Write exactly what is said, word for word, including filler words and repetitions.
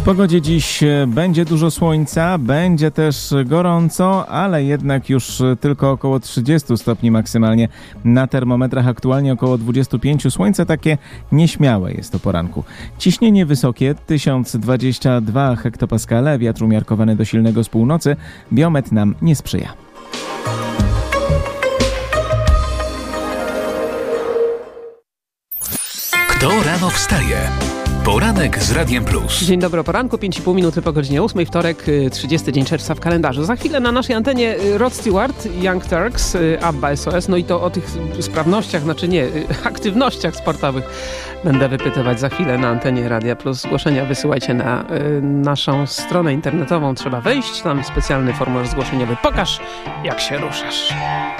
pogodzie dziś będzie dużo słońca, będzie też gorąco, ale jednak już tylko około trzydzieści stopni maksymalnie na termometrach, aktualnie około dwadzieścia pięć. Słońce takie nieśmiałe jest o poranku. Ciśnienie wysokie tysiąc dwadzieścia dwa hektopaskale, wiatr umiarkowany do silnego z północy, biometr nam nie sprzyja. Kto rano wstaje? Poranek z Radiem Plus. Dzień dobry, o poranku, pięć i pół minuty po godzinie ósmej, wtorek, trzydziesty dzień czerwca w kalendarzu. Za chwilę na naszej antenie Rod Stewart, Young Turks, ABBA S O S, no i to o tych sprawnościach, znaczy nie, aktywnościach sportowych będę wypytywać za chwilę na antenie Radia Plus. Zgłoszenia wysyłajcie na y, naszą stronę internetową, trzeba wejść, tam specjalny formularz zgłoszeniowy. Pokaż, jak się ruszasz.